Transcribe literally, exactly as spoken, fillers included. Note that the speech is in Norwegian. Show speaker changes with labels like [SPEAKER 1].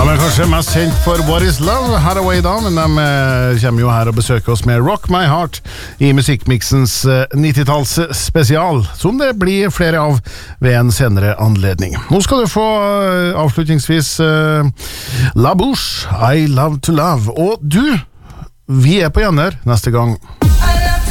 [SPEAKER 1] men kanskje mest kjent for What is Love, Hathaway da, men de eh, kommer jo her og besøker oss med Rock My Heart i musikkmiksens eh, nitti-talls spesial, som det blir flere av ved en senere anledning. Nå skal du få eh, avslutningsvis eh, La Bouche, I Love to Love, og du, vi er på gjenner neste gang.